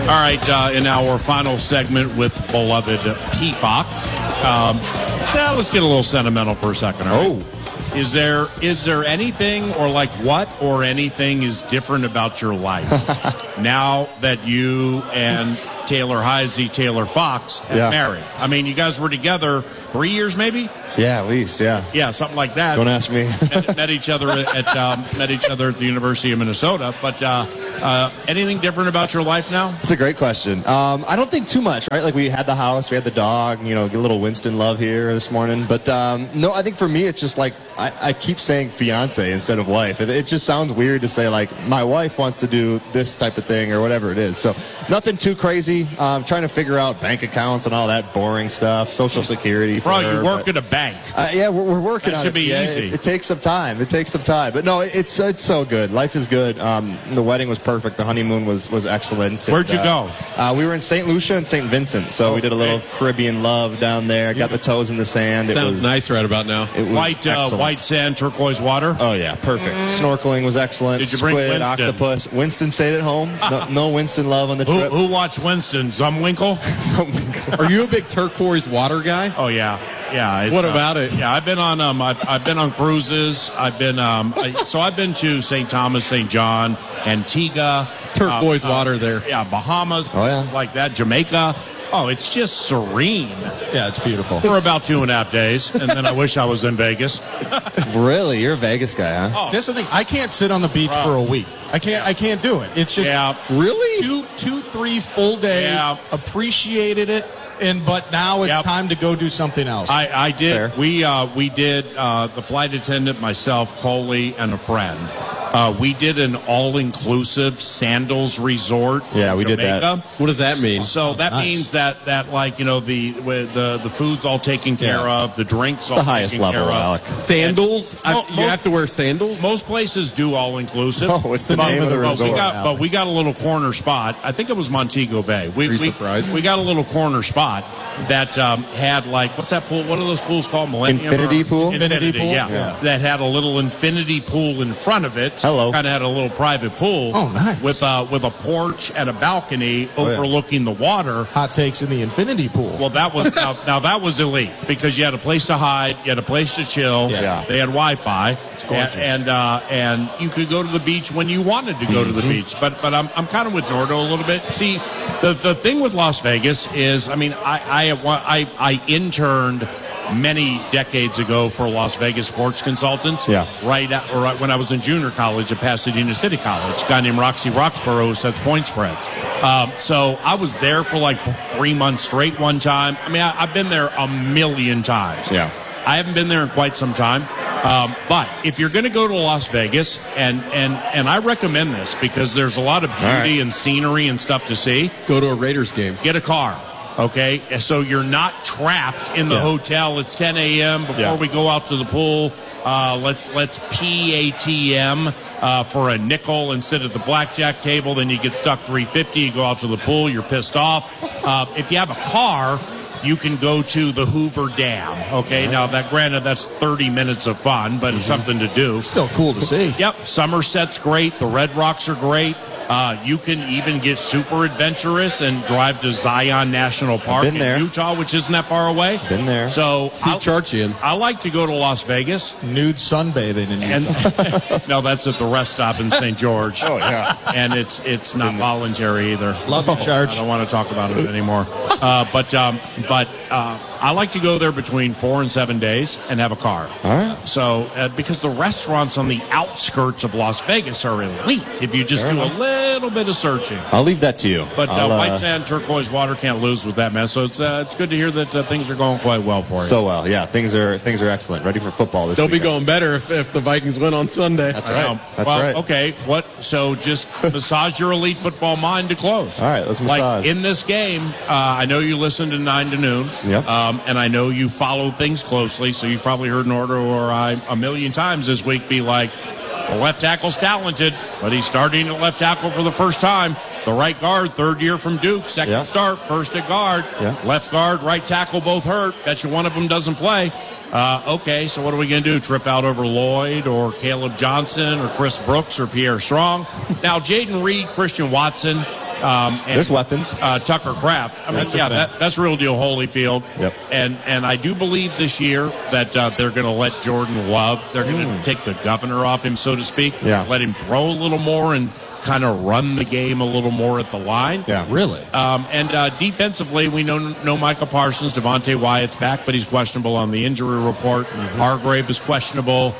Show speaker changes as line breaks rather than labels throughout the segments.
All right, in our final segment with beloved P-Fox, now let's get a little sentimental for a second. All right? Is there anything or anything is different about your life now that you and Taylor Fox have married? I mean, you guys were together 3 years maybe?
Yeah, at least, yeah.
Yeah, something like that.
Don't ask me.
met each other at the University of Minnesota. But anything different about your life now?
That's a great question. I don't think too much, right? Like, we had the house, we had the dog, get a little Winston love here this morning. But no, I think for me, it's just like I keep saying fiance instead of wife. It just sounds weird to say, like, my wife wants to do this type of thing or whatever it is. So nothing too crazy. Trying to figure out bank accounts and all that boring stuff, Social Security.
Bro, you work at a bank.
Yeah, we're working on it.
Should be easy.
It takes some time. But no, it's so good. Life is good. The wedding was perfect. The honeymoon was excellent.
Where'd you go?
We were in St. Lucia and St. Vincent. So we did a little Caribbean love down there. Got the toes in the sand.
Sounds nice right about now.
It was
white sand, turquoise water.
Oh yeah, perfect. Snorkeling was excellent.
Did you bring
Squid,
Winston?
Octopus. Winston stayed at home. No Winston love on the trip.
Who watched Winston? Zumwinkle?
Are you a big turquoise water guy?
Oh yeah. Yeah.
What about it?
Yeah, I've been on I've been on cruises. I've been I've been to St. Thomas, St. John, Antigua.
Turquoise water there.
Yeah, Bahamas.
Oh, yeah.
Like that. Jamaica. Oh, it's just serene.
Yeah, it's beautiful.
For about 2.5 days, and then I wish I was in Vegas.
Really? You're a Vegas guy, huh?
Oh.
That's the thing. I can't sit on the beach for a week. I can't do it. It's just
Really?
2-3 full days.
Yeah.
Appreciated it. But now it's time to go do something else.
I did.
Fair.
We did the flight attendant, myself, Coley, and a friend. We did an all-inclusive sandals resort.
Yeah, we did
Jamaica.
that.
What does that mean?
So that means that like the food's all taken care of, the drinks all
The highest
taken
level,
care of.
Alec.
Sandals? You have to wear sandals?
Most places do all-inclusive.
Oh, it's the name of the resort.
But we got a little corner spot. I think it was Montego Bay. We got a little corner spot that had, like, what's that pool? What are those pools called? Millennium?
Infinity pool?
Infinity pool,
Yeah.
That had a little infinity pool in front of it.
Hello.
Kind of had a little private pool.
Oh, nice.
With a porch and a balcony overlooking the water.
Hot takes in the infinity pool.
Well, that was now that was elite because you had a place to hide, you had a place to chill.
Yeah.
They had Wi-Fi,
gorgeous.
and you could go to the beach when you wanted to go to the beach. But I'm kind of with Nordo a little bit. See, the thing with Las Vegas is, I mean, I interned many decades ago for Las Vegas Sports Consultants.
Yeah.
Right when I was in junior college at Pasadena City College. A guy named Roxy Roxborough who sets point spreads. So I was there for like 3 months straight one time. I mean, I've been there a million times.
Yeah.
I haven't been there in quite some time. But if you're going to go to Las Vegas, and I recommend this because there's a lot of beauty and scenery and stuff to see,
Go to a Raiders game.
get a car. Okay, so you're not trapped in the hotel. It's 10 a.m. before we go out to the pool. Let's PATM for a nickel and sit at the blackjack table. Then you get stuck $3.50. You go out to the pool. You're pissed off. If you have a car, you can go to the Hoover Dam. Okay, now that's 30 minutes of fun, but it's something to do.
Still cool to see.
Yep, Somerset's great. The Red Rocks are great. You can even get super adventurous and drive to Zion National Park in Utah, which isn't that far away.
Been there.
So
See Charchian.
I like to go to Las Vegas.
Nude sunbathing in Utah.
And no, that's at the rest stop in St. George.
Oh, yeah.
And it's not voluntary either.
Love you, Charge.
I don't want to talk about it anymore. But I like to go there between 4 and 7 days and have a car.
All right.
So because the restaurants on the outskirts of Las Vegas are elite if you just do a little bit of searching.
I'll leave that to you.
But white sand, turquoise water can't lose with that mess. So it's good to hear that things are going quite well for you.
So well, yeah. Things are excellent. Ready for football this
They'll
weekend.
be going better if the Vikings win on Sunday.
That's
I know.
right. That's
well,
right.
okay. So just massage your elite football mind to close.
All right, let's massage.
Like in this game, I know you listen to 9 to noon.
Yep.
And I know you follow things closely, so you've probably heard Nordo or I a million times this week be like, the left tackle's talented, but he's starting at left tackle for the first time. The right guard, third year from Duke, second start, first at guard.
Yeah.
Left guard, right tackle, both hurt. Bet you one of them doesn't play. Okay, so what are we going to do? Trip out over Lloyd or Caleb Johnson or Chris Brooks or Pierre Strong? Now, Jaden Reed, Christian Watson,
There's weapons.
Tucker Kraft. I mean, that's real deal Holyfield.
Yep.
And I do believe this year that they're going to let Jordan Love. They're going to take the governor off him, so to speak.
Yeah.
Let him throw a little more and kind of run the game a little more at the line.
Yeah,
really.
And defensively, we know Micah Parsons, Devontae Wyatt's back, but he's questionable on the injury report. Hargrave is questionable.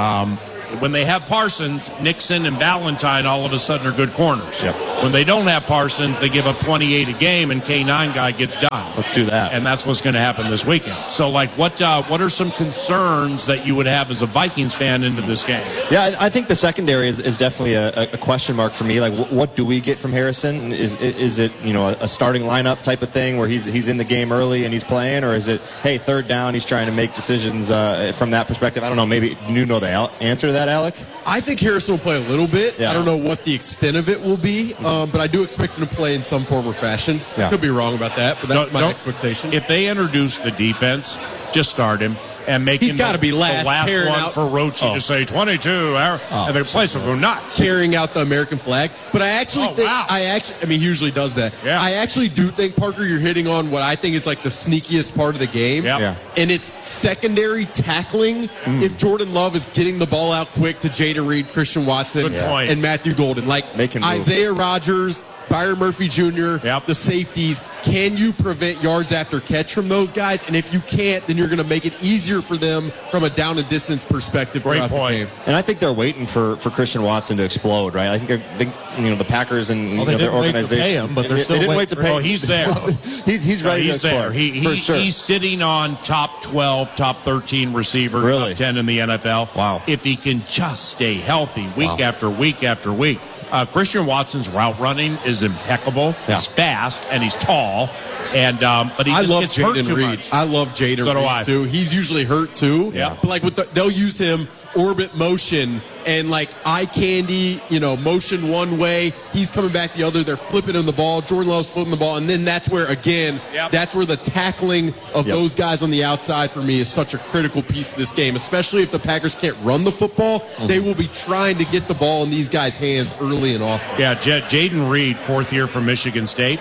When they have Parsons, Nixon and Valentine all of a sudden are good corners.
Yep.
When they don't have Parsons, they give up 28 a game, and K9 guy gets done.
Let's do that.
And that's what's going to happen this weekend. So, like, what are some concerns that you would have as a Vikings fan into this game?
Yeah, I think the secondary is definitely a question mark for me. Like, what do we get from Harrison? Is it a starting lineup type of thing where he's in the game early and he's playing, or is it, hey, third down, he's trying to make decisions from that perspective? I don't know. Maybe you know the answer to that, Alec?
I think Harrison will play a little bit.
Yeah.
I don't know what the extent of it will be, but I do expect him to play in some form or fashion.
Yeah.
Could be wrong about that, but that's my expectation.
If they introduce the defense, just start him and make
He's
him
gotta be
the
last,
last
tearing
one
out-
for Roachy to say 22, and the place will go nuts.
Carrying out the American flag, but I actually think
wow.
I mean, he usually does that.
Yeah.
I actually do think, Parker, you're hitting on what I think is like the sneakiest part of the game.
Yep.
Yeah.
And it's secondary tackling. If Jordan Love is getting the ball out quick to Jada Reed, Christian Watson,
Good point.
and Matthew Golden, like
They can move.
Isaiah Rodgers, Byron Murphy Jr.,
Yep.
the safeties. Can you prevent yards after catch from those guys? And if you can't, then you're going to make it easier for them from a down and distance perspective.
Great
throughout the
point.
game.
And I think they're waiting for Christian Watson to explode, right? I think the Packers and
Well, they
their
didn't wait to
organization
pay him, but they're still
they didn't wait
waiting
to
for
pay.
Oh, he's there.
he's ready
He's
to explode.
there.
For sure.
He's sitting on top 12, top 13 receiver,
Really?
top 10 in the NFL.
Wow.
If he can just stay healthy week
Wow.
after week after week. Christian Watson's route running is impeccable.
Yeah.
He's fast and he's tall, and but he
I
just
love
gets hurt
Jaden
too
Reed.
much.
I love Jaden
So do
Reed
I.
too. He's usually hurt too.
Yeah.
But like they'll use him orbit motion and like eye candy, motion one way. He's coming back the other. They're flipping him the ball. Jordan Love's flipping the ball, and then that's where that's where the tackling of those guys on the outside for me is such a critical piece of this game. Especially if the Packers can't run the football, they will be trying to get the ball in these guys' hands early and often.
Yeah, Jaden Reed, fourth year from Michigan State.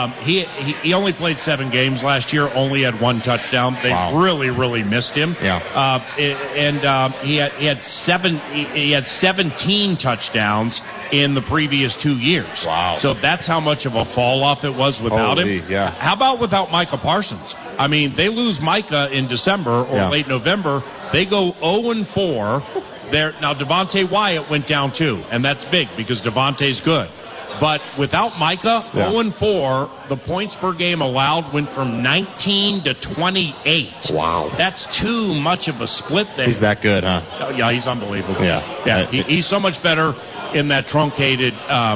He only played 7 games last year, only had 1 touchdown. They really missed him.
Yeah.
He had 17 touchdowns in the previous 2 years.
Wow.
So that's how much of a fall off it was without
Holy,
him.
yeah.
How about without Micah Parsons? I mean, they lose Micah in December or late November. They go 0-4. Now Devontae Wyatt went down too, and that's big because Devontae's good. But without Micah, 0-4, the points per game allowed went from 19 to 28.
Wow.
That's too much of a split there.
He's that good, huh?
Yeah, he's unbelievable.
Yeah.
He's so much better in that truncated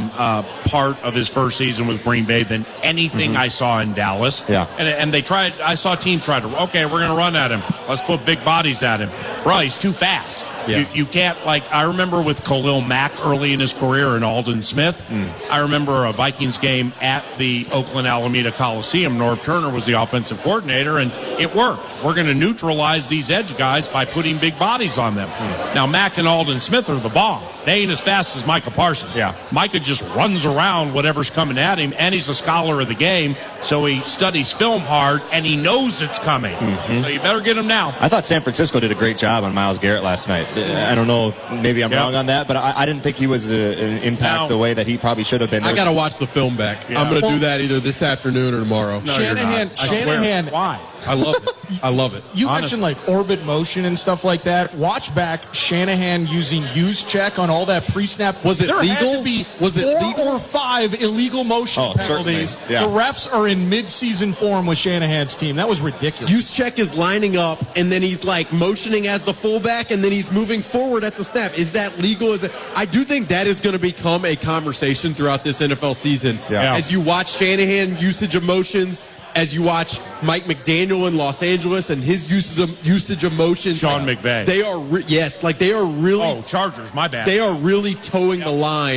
part of his first season with Green Bay than anything I saw in Dallas.
Yeah.
And they tried. I saw teams try to. Okay, we're going to run at him. Let's put big bodies at him. Bro, he's too fast.
Yeah.
You can't, I remember with Khalil Mack early in his career and Alden Smith. I remember a Vikings game at the Oakland Alameda Coliseum. Norv Turner was the offensive coordinator, and it worked. We're going to neutralize these edge guys by putting big bodies on them. Now, Mack and Alden Smith are the bomb. They ain't as fast as Micah Parsons.
Yeah.
Micah just runs around whatever's coming at him, and he's a scholar of the game, so he studies film hard, and he knows it's coming. So you better get him now.
I thought San Francisco did a great job on Myles Garrett last night. I don't know if maybe I'm wrong on that, but I didn't think he was an impact the way that he probably should have been.
I got to watch the film back.
Yeah.
I'm going to do that either this afternoon or tomorrow.
No, you're not.
Shanahan.
Why?
I love it. I love it.
You
Honestly.
mentioned like orbit motion and stuff like that. Watch back Shanahan using use check on all that pre-snap.
Was it
there
legal?
Had to be
Was it
4
legal?
or 5 illegal motion penalties.
certainly. Yeah.
The refs are in mid-season form with Shanahan's team. That was ridiculous.
Juszczyk is lining up, and then he's like motioning as the fullback, and then he's moving forward at the snap. Is that legal? I do think that is going to become a conversation throughout this NFL season.
Yeah.
As you watch Shanahan usage of motions, as you watch Mike McDaniel in Los Angeles and his usage of motions.
Sean McVay.
They are they are really.
Oh, Chargers, my bad.
They are really towing the line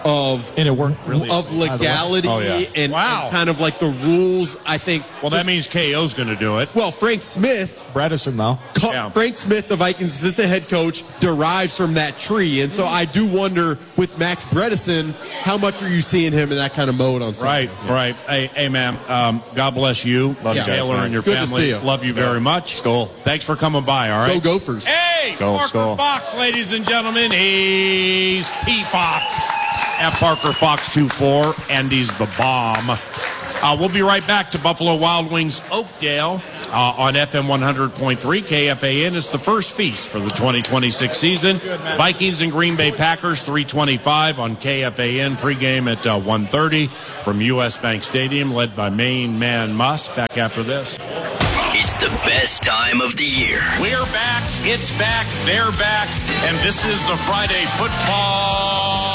And it worked really
of legality and kind of like the rules, I think.
Well, that means KO's going to do it.
Well, Frank Smith.
Bredesen, though.
Frank Smith, the Vikings assistant head coach, derives from that tree. And so I do wonder with Max Bredesen, how much are you seeing him in that kind of mode on Sunday?
Right. Hey, man, God bless you.
Love you,
Taylor,
guys,
and your
Good to
family.
see you.
Love you very much.
Skol.
Thanks for coming by, all right?
Go Gophers.
Hey,
Go,
Parker
Skol.
Fox, ladies and gentlemen. He's P. Fox. At Parker Fox 24, and he's the bomb. We'll be right back to Buffalo Wild Wings Oakdale on FM 100.3 KFAN. It's the first feast for the 2026 season. Vikings and Green Bay Packers 3:25 on KFAN. Pregame at 1:30 from U.S. Bank Stadium, led by main man Musk. Back after this.
It's the best time of the year.
We're back. It's back. They're back. And this is the Friday football.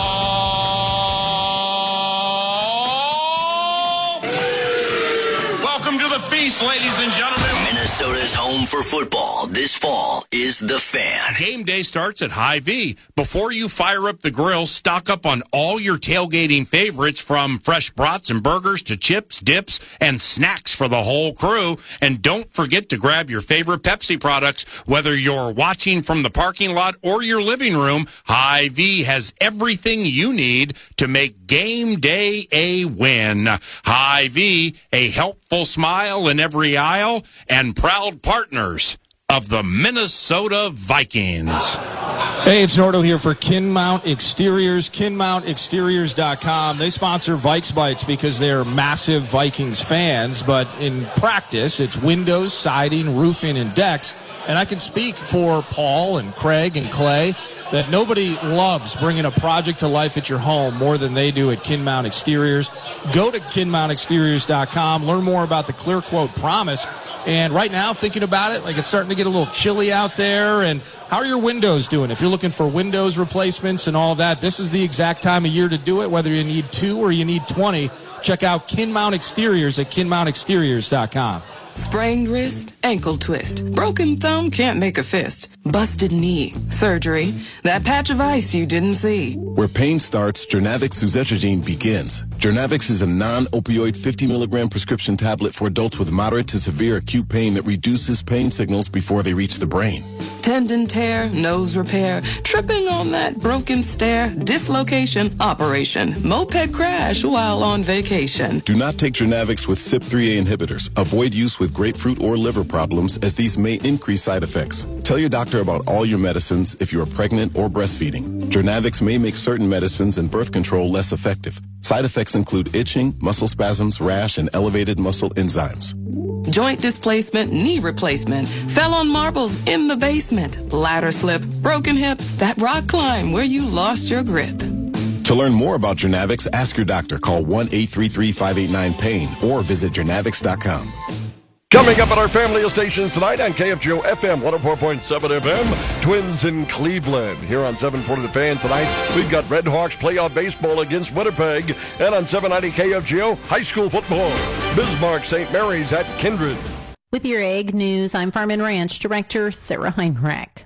Welcome to the feast, ladies and gentlemen.
Minnesota's home for football this fall is The Fan.
Game day starts at Hy-Vee. Before you fire up the grill, stock up on all your tailgating favorites, from fresh brats and burgers to chips, dips, and snacks for the whole crew. And don't forget to grab your favorite Pepsi products. Whether you're watching from the parking lot or your living room, Hy-Vee has everything you need to make game day a win. Hy-Vee, a helpful smile in every aisle, and proud partners of the Minnesota Vikings.
Hey, it's Nordo here for Kinmount Exteriors, KinmountExteriors.com. They sponsor Vikes Bites because they're massive Vikings fans, but in practice, it's windows, siding, roofing, and decks. And I can speak for Paul and Craig and Clay that nobody loves bringing a project to life at your home more than they do at Kinmount Exteriors. Go to KinmountExteriors.com, learn more about the Clear Quote Promise. And right now, thinking about it, like it's starting to get a little chilly out there. And how are your windows doing? If you're looking for windows replacements and all that, this is the exact time of year to do it, whether you need 2 or you need 20. Check out Kinmount Exteriors at KinmountExteriors.com.
Sprained wrist, ankle twist, broken thumb, can't make a fist, busted knee, surgery, that patch of ice you didn't see.
Where pain starts, Jernavix suzetrigine begins. Jernavix is a non-opioid 50-milligram prescription tablet for adults with moderate to severe acute pain that reduces pain signals before they reach the brain.
Tendon tear, nose repair, tripping on that broken stair, dislocation, operation, moped crash while on vacation.
Do not take Jernavix with CYP3A inhibitors. Avoid use with grapefruit or liver problems, as these may increase side effects. Tell your doctor about all your medicines if you are pregnant or breastfeeding. Jernavix may make certain medicines and birth control less effective. Side effects include itching, muscle spasms, rash, and elevated muscle enzymes.
Joint displacement, knee replacement, fell on marbles in the basement, ladder slip, broken hip, that rock climb where you lost your grip.
To learn more about Jernavix, ask your doctor. Call 1-833-589-PAIN or visit Jernavix.com.
Coming up at our family of stations tonight on KFGO FM 104.7 FM, Twins in Cleveland. Here on 740 The Fan tonight, we've got Red Hawks playoff baseball against Winnipeg. And on 790 KFGO, high school football, Bismarck St. Mary's at Kindred.
With your Ag News, I'm Farm and Ranch Director Sarah Heinrich.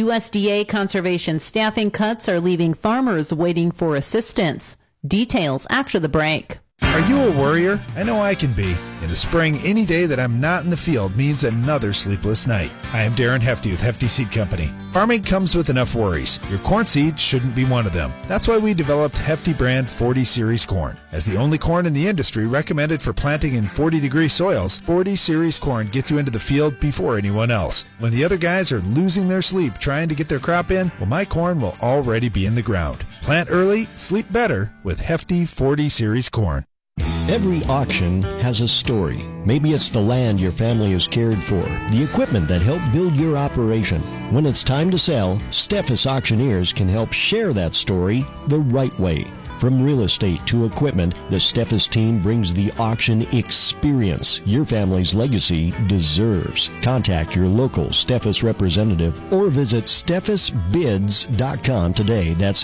USDA conservation staffing cuts are leaving farmers waiting for assistance. Details after the break.
Are you a worrier? I know I can be. In the spring, any day that I'm not in the field means another sleepless night. I am Darren Hefty with Hefty Seed Company. Farming comes with enough worries. Your corn seed shouldn't be one of them. That's why we developed Hefty brand 40 Series corn. As the only corn in the industry recommended for planting in 40-degree soils, 40 Series corn gets you into the field before anyone else. When the other guys are losing their sleep trying to get their crop in, well, my corn will already be in the ground. Plant early, sleep better with Hefty 40 Series corn.
Every auction has a story. Maybe it's the land your family has cared for, the equipment that helped build your operation. When it's time to sell, Steffes Auctioneers can help share that story the right way. From real estate to equipment, the Steffes team brings the auction experience your family's legacy deserves. Contact your local Steffes representative or visit steffesbids.com today. That's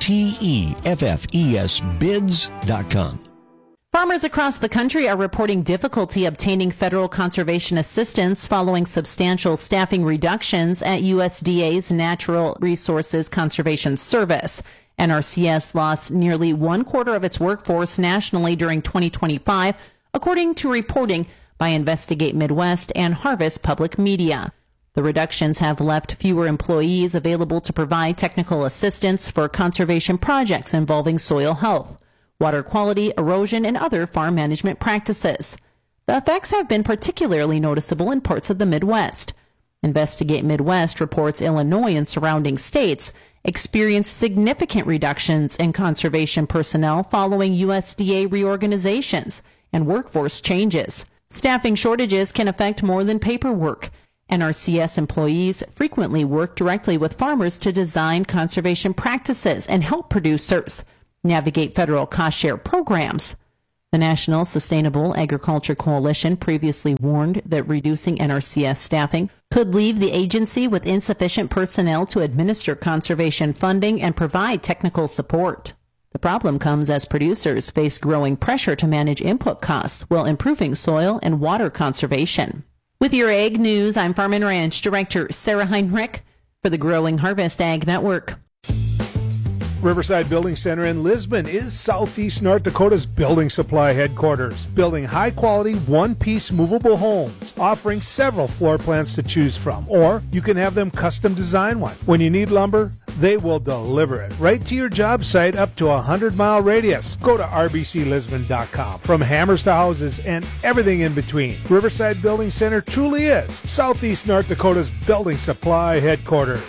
STEFFES bids.com.
Farmers across the country are reporting difficulty obtaining federal conservation assistance following substantial staffing reductions at USDA's Natural Resources Conservation Service. NRCS lost nearly 1/4 of its workforce nationally during 2025, according to reporting by Investigate Midwest and Harvest Public Media. The reductions have left fewer employees available to provide technical assistance for conservation projects involving soil health, water quality, erosion, and other farm management practices. The effects have been particularly noticeable in parts of the Midwest. Investigate Midwest reports Illinois and surrounding states experienced significant reductions in conservation personnel following USDA reorganizations and workforce changes. Staffing shortages can affect more than paperwork. NRCS employees frequently work directly with farmers to design conservation practices and help producers navigate federal cost-share programs. The National Sustainable Agriculture Coalition previously warned that reducing NRCS staffing could leave the agency with insufficient personnel to administer conservation funding and provide technical support. The problem comes as producers face growing pressure to manage input costs while improving soil and water conservation. With your Ag News, I'm Farm and Ranch Director Sarah Heinrich for the Growing Harvest Ag Network.
Riverside Building Center in Lisbon is Southeast North Dakota's building supply headquarters, building high-quality, one-piece movable homes, offering several floor plans to choose from, or you can have them custom design one. When you need lumber, they will deliver it right to your job site up to a 100-mile radius. Go to rbclisbon.com. From hammers to houses and everything in between, Riverside Building Center truly is Southeast North Dakota's building supply headquarters.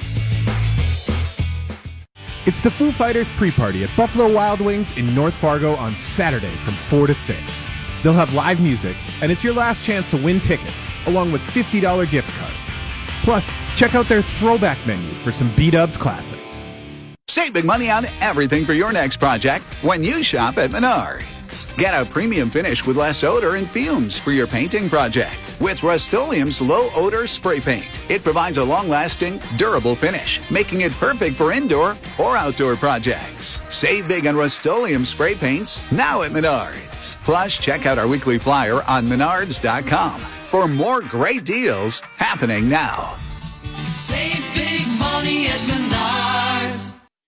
It's the Foo Fighters pre-party at Buffalo Wild Wings in North Fargo on Saturday from 4 to 6. They'll have live music, and it's your last chance to win tickets, along with $50 gift cards. Plus, check out their throwback menu for some B-Dubs classics.
Save big money on everything for your next project when you shop at Menards. Get a premium finish with less odor and fumes for your painting project with Rust-Oleum's low-odor spray paint. It provides a long-lasting, durable finish, making it perfect for indoor or outdoor projects. Save big on Rust-Oleum spray paints now at Menards. Plus, check out our weekly flyer on Menards.com for more great deals happening now.
Save big money at Menards.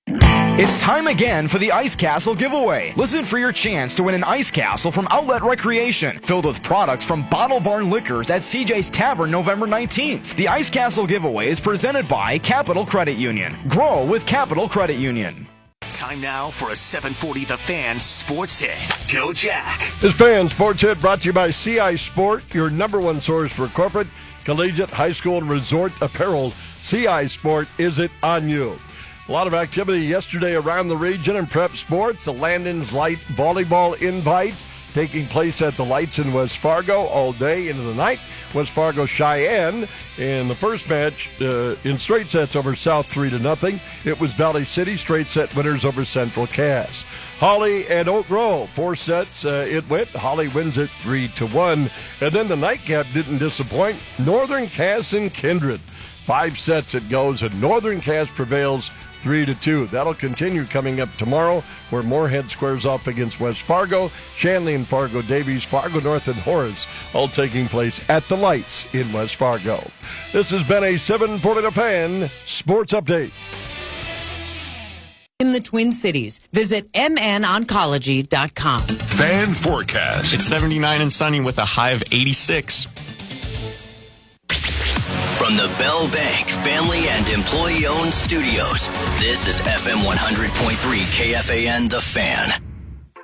It's time again for the Ice Castle giveaway. Listen for your chance to win an Ice Castle from Outlet Recreation, filled with products from Bottle Barn Liquors at CJ's Tavern November 19th. The Ice Castle giveaway is presented by Capital Credit Union. Grow with Capital Credit Union.
Time now for a 740 The Fan Sports Hit. Go Jack.
This Fan Sports Hit brought to you by CI Sport, your number one source for corporate, collegiate, high school, and resort apparel. CI Sport, is it on you? A lot of activity yesterday around the region in prep sports. The Landon's Light Volleyball Invite taking place at the Lights in West Fargo all day into the night. West Fargo Cheyenne in the first match in straight sets over South 3-0. It was Valley City straight set winners over Central Cass. Holly and Oak Grove, 4 sets it went. Holly wins it 3-1. And then the nightcap didn't disappoint. Northern Cass and Kindred. 5 sets it goes, and Northern Cass prevails 3-2. That'll continue coming up tomorrow, where Moorhead squares off against West Fargo, Shanley and Fargo Davies, Fargo North and Horace, all taking place at the Lights in West Fargo. This has been a 740 The Fan Sports Update.
In the Twin Cities, visit mnoncology.com.
Fan forecast.
It's 79 and sunny with a high of 86.
From the Bell Bank family and employee-owned studios, this is FM 100.3 KFAN The Fan.